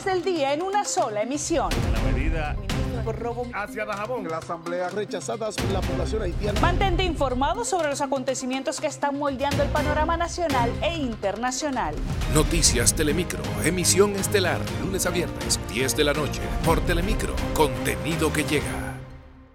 del día en una sola emisión. La medida por robo hacia Dajabón. En la Asamblea rechazadas la población haitiana. Mantente informado sobre los acontecimientos que están moldeando el panorama nacional e internacional. Noticias Telemicro, emisión estelar, lunes a viernes, 10 de la noche, por Telemicro, contenido que llega.